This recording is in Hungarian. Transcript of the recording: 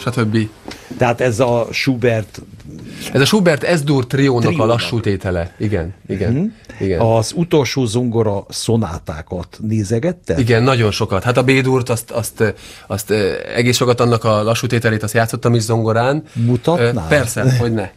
stb. Tehát ez a Schubert... Ez a Schubert S-dur triónak a lassú tétele. Igen, igen, igen. Az utolsó zongora szonátákat nézegette? Igen, nagyon sokat. Hát a B-durt, azt egész sokat annak a lassú tételét, azt játszottam is zongorán. Mutatnál? Persze, hogy ne.